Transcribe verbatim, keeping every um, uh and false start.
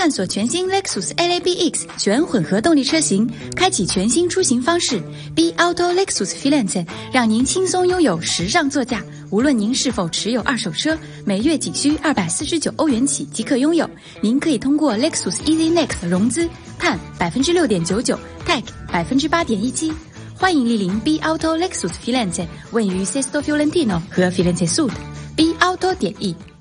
探索全新 Lexus L A B X 全混合动力车型，开启全新出行方式。B Auto Lexus Firenze 让您轻松拥有时尚座驾。无论您是否持有二手车，每月仅需二百四十九欧元起即可拥有。您可以通过 Lexus Easy Next 融资，碳 百分之六点九九 ，Tech 百分之八点一七。欢迎莅临 B Auto Lexus Firenze， 位于 Sesto Fiorentino 和 Firenze Sud。B Auto 点 E。